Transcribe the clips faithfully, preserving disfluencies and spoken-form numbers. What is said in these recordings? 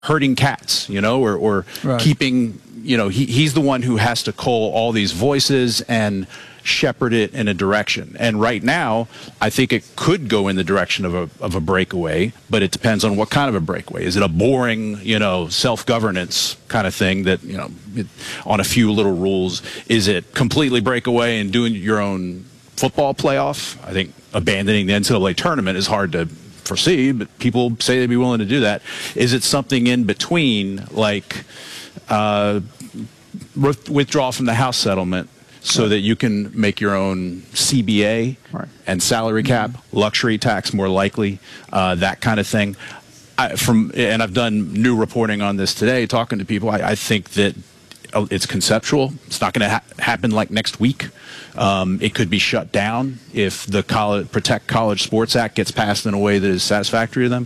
herding cats, you know, or, or right. keeping, you know, he, he's the one who has to cull all these voices and shepherd it in a direction. And right now, I think it could go in the direction of a, of a breakaway, but it depends on what kind of a breakaway. Is it a boring, you know, self-governance kind of thing that, you know, it, on a few little rules? Is it completely breakaway and doing your own football playoff? I think abandoning the N C double A tournament is hard to foresee, but people say they'd be willing to do that. Is it something in between, like uh, withdraw from the House settlement so that you can make your own C B A right. and salary cap, mm-hmm. luxury tax more likely, uh, that kind of thing? I, from and I've done new reporting on this today, talking to people. I, I think that it's conceptual. It's not going to ha happen like next week. Um, it could be shut down if the college, Protect College Sports Act gets passed in a way that is satisfactory to them,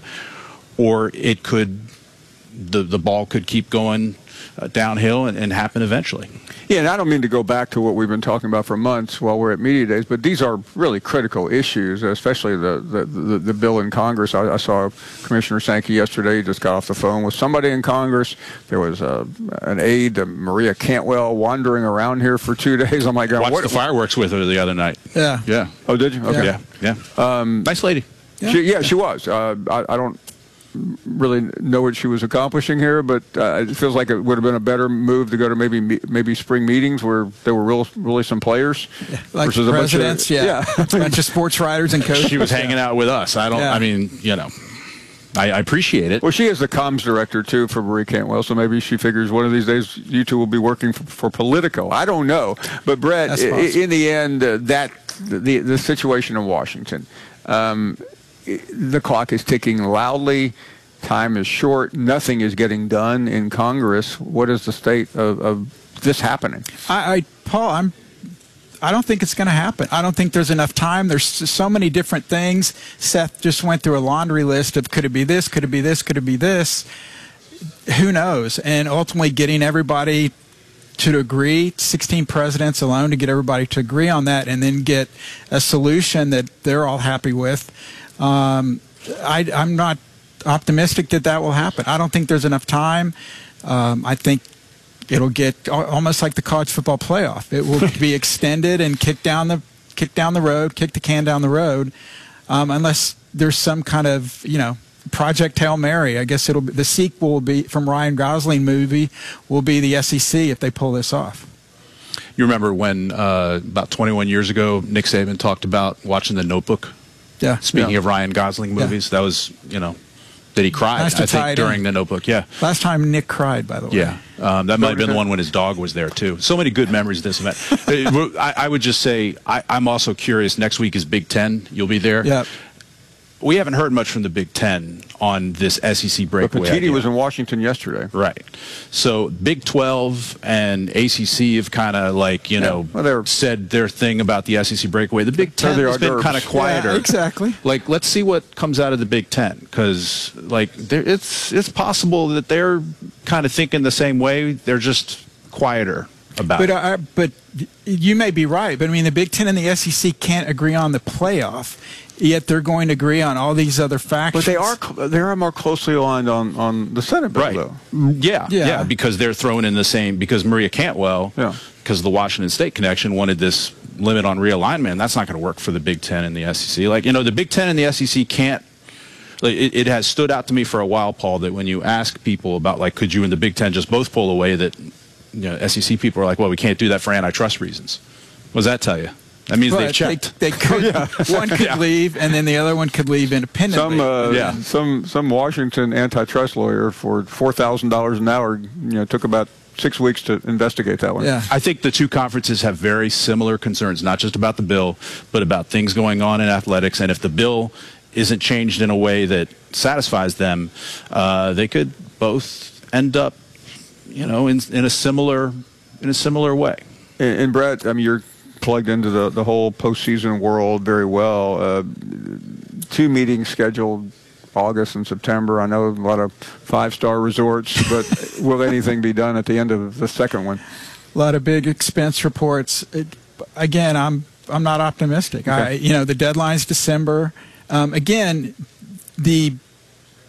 or it could the the ball could keep going uh, downhill and, and happen eventually. Yeah, and I don't mean to go back to what we've been talking about for months while we're at media days, but these are really critical issues, especially the the, the, the bill in Congress. I, I saw Commissioner Sankey yesterday. He just got off the phone with somebody in Congress. There was a, an aide, Maria Cantwell, wandering around here for two days. I'm like, watched what, the fireworks with her the other night. Yeah. Yeah. Oh, did you? Okay. Yeah. Yeah. yeah. Um, nice lady. Yeah, she, yeah, she was. Uh, I, I don't really know what she was accomplishing here, but uh, it feels like it would have been a better move to go to maybe maybe spring meetings where there were real, really some players. Yeah, like versus presidents, a bunch of, yeah. yeah. a bunch of sports writers and coaches. She was hanging out with us. I don't, yeah. I mean, you know, I, I appreciate it. Well, she is the comms director, too, for Marie Cantwell, so maybe she figures one of these days you two will be working for, for Politico. I don't know. But, Brett, I, in the end, uh, that the, the situation in Washington, um, the clock is ticking loudly. Time is short. Nothing is getting done in Congress. What is the state of, of this happening? I, I Paul, I'm. I don't think it's going to happen. I don't think there's enough time. There's so many different things. Seth just went through a laundry list of could it be this, could it be this, could it be this. Who knows? And ultimately, getting everybody to agree, sixteen presidents alone to get everybody to agree on that, and then get a solution that they're all happy with. Um, I, I'm not optimistic that that will happen. I don't think there's enough time. Um, I think it'll get almost like the college football playoff. It will be extended and kick down the kick down the road, kick the can down the road, um, unless there's some kind of you know Project Hail Mary. I guess it'll be, the sequel will be from Ryan Gosling movie will be the S E C if they pull this off. You remember when uh, about twenty-one years ago, Nick Saban talked about watching The Notebook. Yeah. Speaking yeah. of Ryan Gosling movies, yeah. that was you know. That he cried, nice I think, during The Notebook. Yeah. Last time Nick cried, by the way. Yeah. Um, that might have been the one when his dog was there, too. So many good memories of this event. I, I would just say, I, I'm also curious. Next week is Big Ten. You'll be there. Yeah. We haven't heard much from the Big Ten on this S E C breakaway. But Petiti was in Washington yesterday. Right. So Big twelve and A C C have kind of like, you yeah. know, well, said their thing about the S E C breakaway. The Big Ten has been kind of quieter. Yeah, exactly. Like, let's see what comes out of the Big Ten. Because, like, it's, it's possible that they're kind of thinking the same way. They're just quieter about but, it. Uh, but you may be right. But, I mean, the Big Ten and the S E C can't agree on the playoff. Yet they're going to agree on all these other factions. But they are they are more closely aligned on, on the Senate bill, right. though. Yeah, yeah, yeah, because they're thrown in the same. Because Maria Cantwell, yeah. because the Washington State connection wanted this limit on realignment. That's not going to work for the Big Ten and the S E C. Like you know, the Big Ten and the S E C can't. Like, it, it has stood out to me for a while, Paul, that when you ask people about like, could you and the Big Ten just both pull away? That you know, S E C people are like, well, we can't do that for antitrust reasons. What does that tell you? That means but they've checked. They, they could. yeah. One could yeah. leave, and then the other one could leave independently. Some, uh, yeah. some, some Washington antitrust lawyer for four thousand dollars an hour, you know, took about six weeks to investigate that one. Yeah. I think the two conferences have very similar concerns, not just about the bill, but about things going on in athletics. And if the bill isn't changed in a way that satisfies them, uh, they could both end up, you know, in, in a similar, in a similar way. And, and Brett, I mean, you're plugged into the, the whole postseason world very well. Uh, two meetings scheduled August and September. I know a lot of five-star resorts, but will anything be done at the end of the second one? A lot of big expense reports. It, again, I'm I'm not optimistic. Okay. I, you know, the deadline's December. Um, again, the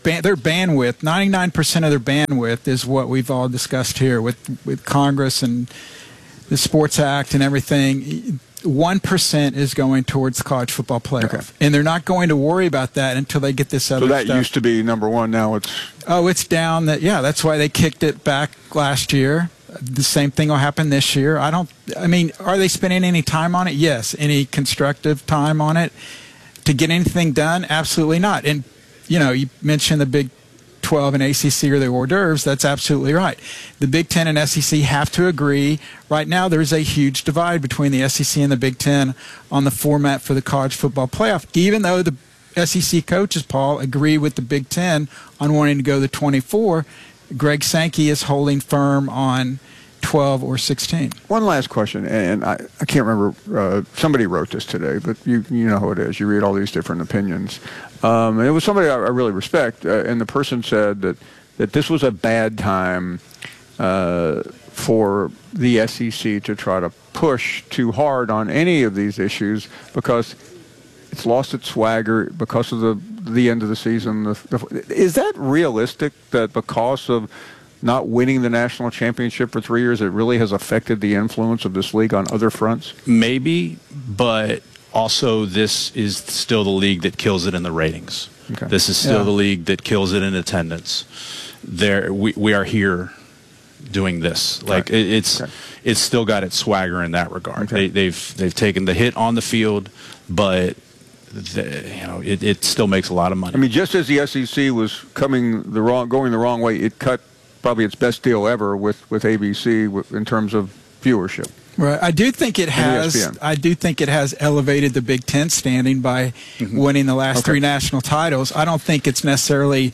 ban- their bandwidth, ninety-nine percent of their bandwidth is what we've all discussed here with, with Congress and the Sports Act and everything. one percent is going towards the college football playoff. Okay. And they're not going to worry about that until they get this other stuff. So that stuff. used to be number one. Now it's... Oh, it's down. That Yeah, that's why they kicked it back last year. The same thing will happen this year. I don't... I mean, are they spending any time on it? Yes. Any constructive time on it to get anything done? Absolutely not. And, you know, you mentioned the Big twelve and A C C are the hors d'oeuvres. That's absolutely right. The Big Ten and S E C have to agree. Right now, there's a huge divide between the S E C and the Big Ten on the format for the college football playoff, even though the S E C coaches, Paul, agree with the Big Ten on wanting to go to twenty-four. Greg Sankey is holding firm on twelve or sixteen. One last question, and I, I can't remember, uh, somebody wrote this today, but you you know how it is. You read all these different opinions. Um, and it was somebody I, I really respect, uh, and the person said that, that this was a bad time uh, for the S E C to try to push too hard on any of these issues because it's lost its swagger because of the the end of the season. The, the, is that realistic, that because of not winning the national championship for three years, it really has affected the influence of this league on other fronts? Maybe, but also this is still the league that kills it in the ratings. Okay. This is still yeah. the league that kills it in attendance. There, we, we are here doing this. Like right. it, it's okay. it's still got its swagger in that regard. Okay. They, they've they've taken the hit on the field, but the, you know it, it still makes a lot of money. I mean, just as the S E C was coming the wrong, going the wrong way, it cut probably its best deal ever with, with A B C in terms of viewership. Right. I do think it has. I do think it has elevated the Big Ten standing by mm-hmm. winning the last okay. three national titles. I don't think it's necessarily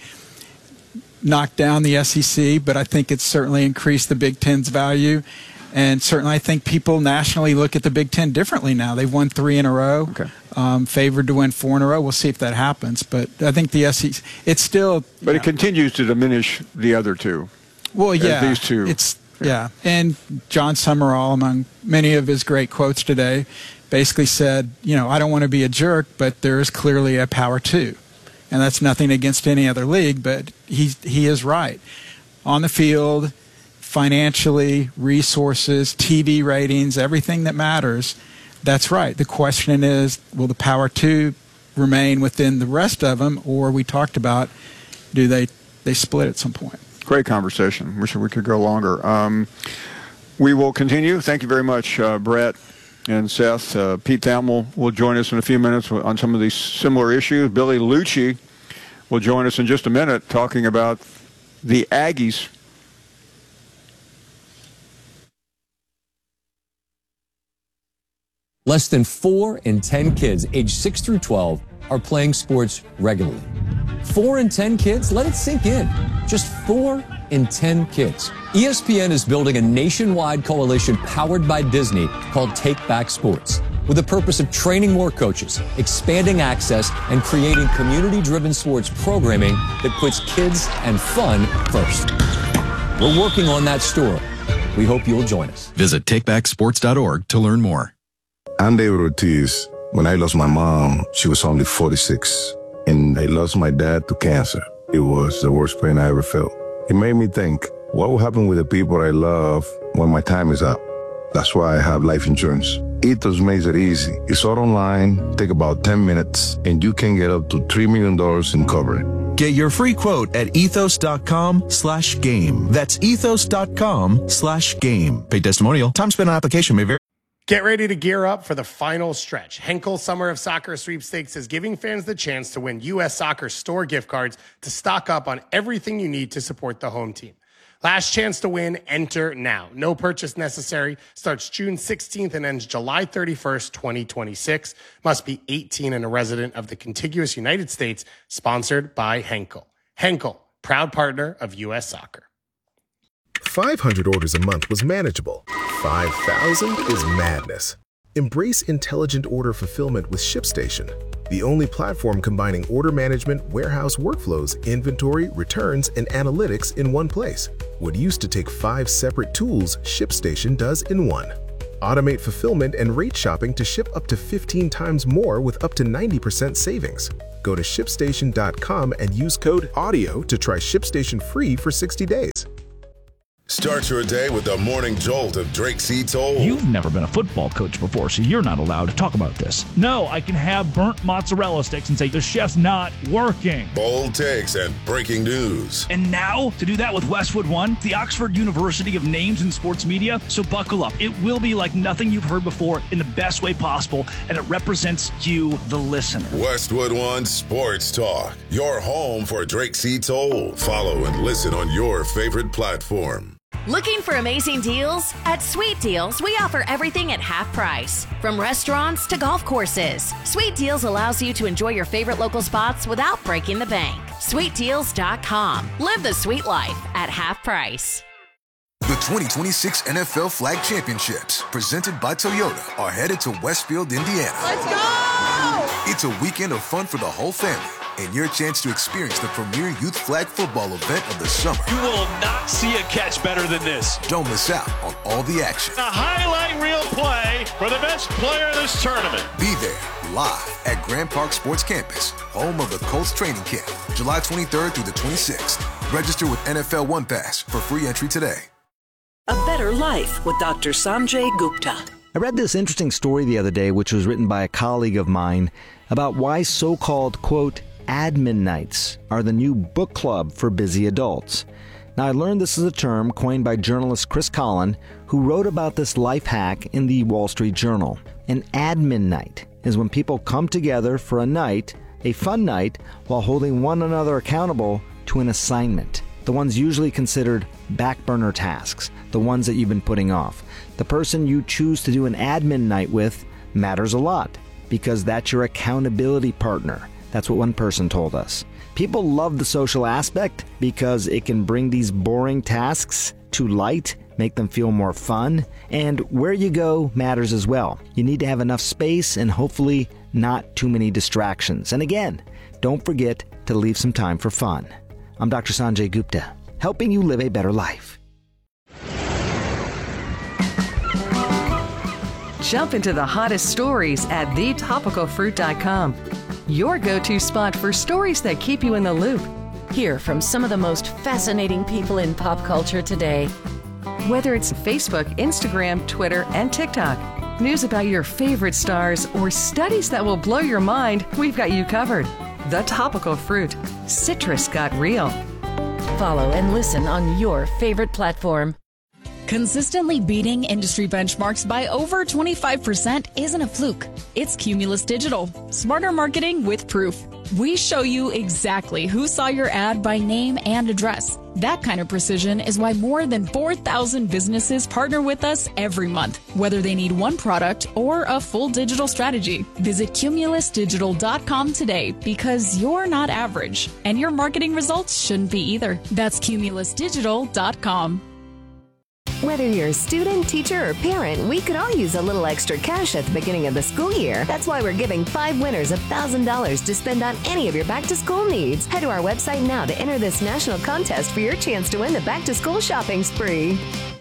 knocked down the S E C, but I think it's certainly increased the Big Ten's value. And certainly I think people nationally look at the Big Ten differently now. They've won three in a row, okay. um, favored to win four in a row. We'll see if that happens. But I think the S E C, it's still... But know, it continues to diminish the other two. Well, yeah. These two. It's, yeah. yeah. And John Summerall, among many of his great quotes today, basically said, you know, I don't want to be a jerk, but there is clearly a power two. And that's nothing against any other league, but he, he is right. On the field... financially, resources, T V ratings, everything that matters, that's right. The question is, will the power two remain within the rest of them, or we talked about, do they they split at some point? Great conversation. Wish we could go longer. Um, we will continue. Thank you very much, uh, Brett and Seth. Uh, Pete Thamel will join us in a few minutes on some of these similar issues. Billy Liucci will join us in just a minute talking about the Aggies. Less than four in ten kids aged six through twelve are playing sports regularly. Four in ten kids? Let it sink in. Just four in ten kids. E S P N is building a nationwide coalition powered by Disney called Take Back Sports, with the purpose of training more coaches, expanding access, and creating community-driven sports programming that puts kids and fun first. We're working on that story. We hope you'll join us. Visit take back sports dot org to learn more. I'm David Ortiz. When I lost my mom, she was only forty-six, and I lost my dad to cancer. It was the worst pain I ever felt. It made me think, what will happen with the people I love when my time is up? That's why I have life insurance. Ethos makes it easy. It's all online, take about ten minutes, and you can get up to three million dollars in coverage. Get your free quote at ethos.com slash game. That's ethos.com slash game. Paid testimonial. Time spent on application may vary. Get ready to gear up for the final stretch. Henkel Summer of Soccer Sweepstakes is giving fans the chance to win U S Soccer store gift cards to stock up on everything you need to support the home team. Last chance to win, enter now. No purchase necessary. Starts June sixteenth and ends July thirty-first, twenty twenty-six. Must be eighteen and a resident of the contiguous United States. Sponsored by Henkel. Henkel, proud partner of U S Soccer. five hundred orders a month was manageable. five thousand is madness. Embrace intelligent order fulfillment with ShipStation, the only platform combining order management, warehouse workflows, inventory, returns, and analytics in one place. What used to take five separate tools, ShipStation does in one. Automate fulfillment and rate shopping to ship up to fifteen times more with up to ninety percent savings. Go to ShipStation dot com and use code AUDIO to try ShipStation free for sixty days. Start your day with the morning jolt of Drake C. Told. You've never been a football coach before, so you're not allowed to talk about this. No, I can have burnt mozzarella sticks and say the chef's not working. Bold takes and breaking news. And now, to do that with Westwood One, the Oxford University of Names in Sports Media. So buckle up. It will be like nothing you've heard before in the best way possible, and it represents you, the listener. Westwood One Sports Talk, your home for Drake C. Told. Follow and listen on your favorite platform. Looking for amazing deals? At Sweet Deals, we offer everything at half price. From restaurants to golf courses, Sweet Deals allows you to enjoy your favorite local spots without breaking the bank. Sweet Deals dot com. Live the sweet life at half price. The twenty twenty-six N F L Flag Championships, presented by Toyota, are headed to Westfield, Indiana. Let's go! It's a weekend of fun for the whole family, and your chance to experience the premier youth flag football event of the summer. You will not see a catch better than this. Don't miss out on all the action. A highlight reel play for the best player in this tournament. Be there live at Grand Park Sports Campus, home of the Colts training camp, July twenty-third through the twenty-sixth. Register with N F L One Pass for free entry today. A Better Life with Doctor Sanjay Gupta. I read this interesting story the other day, which was written by a colleague of mine, about why so-called, quote, admin nights are the new book club for busy adults. Now, I learned this is a term coined by journalist Chris Collin, who wrote about this life hack in the Wall Street Journal. An admin night is when people come together for a night, a fun night, while holding one another accountable to an assignment. The ones usually considered back burner tasks, the ones that you've been putting off. The person you choose to do an admin night with matters a lot, because that's your accountability partner. That's what one person told us. People love the social aspect because it can bring these boring tasks to light, make them feel more fun, and where you go matters as well. You need to have enough space and hopefully not too many distractions. And again, don't forget to leave some time for fun. I'm Doctor Sanjay Gupta, helping you live a better life. Jump into the hottest stories at the topical fruit dot com. Your go-to spot for stories that keep you in the loop. Hear from some of the most fascinating people in pop culture today. Whether it's Facebook, Instagram, Twitter, and TikTok, news about your favorite stars, or studies that will blow your mind, we've got you covered. The Topical Fruit. Citrus got real. Follow and listen on your favorite platform. Consistently beating industry benchmarks by over twenty-five percent isn't a fluke. It's Cumulus Digital. Smarter marketing with proof. We show you exactly who saw your ad by name and address. That kind of precision is why more than four thousand businesses partner with us every month, whether they need one product or a full digital strategy. Visit Cumulus Digital dot com today, because you're not average, and your marketing results shouldn't be either. That's Cumulus Digital dot com. Whether you're a student, teacher, or parent, we could all use a little extra cash at the beginning of the school year. That's why we're giving five winners one thousand dollars to spend on any of your back-to-school needs. Head to our website now to enter this national contest for your chance to win the back-to-school shopping spree.